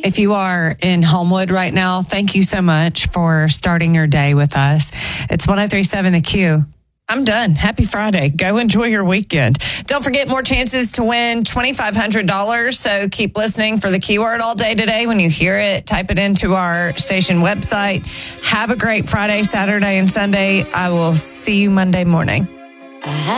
If you are in Homewood right now, thank you so much for starting your day with us. It's 103.7 The Q. I'm done. Happy Friday. Go enjoy your weekend. Don't forget, more chances to win $2,500. So keep listening for the keyword all day today. When you hear it, type it into our station website. Have a great Friday, Saturday, and Sunday. I will see you Monday morning.